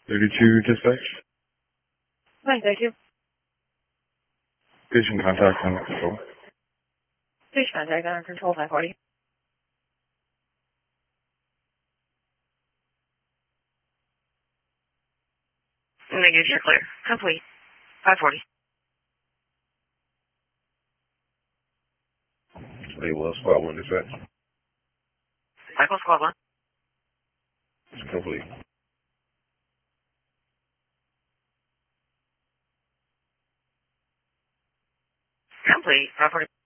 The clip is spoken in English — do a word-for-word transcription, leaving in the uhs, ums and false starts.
thirty-two dispatch. Fine, thank you. Patient contact under control. Please contact under control five forty. Negative, you're clear. Complete. five forty. Hey, well, squad one dispatch. Cycle squad one. It's complete. Complete. five forty.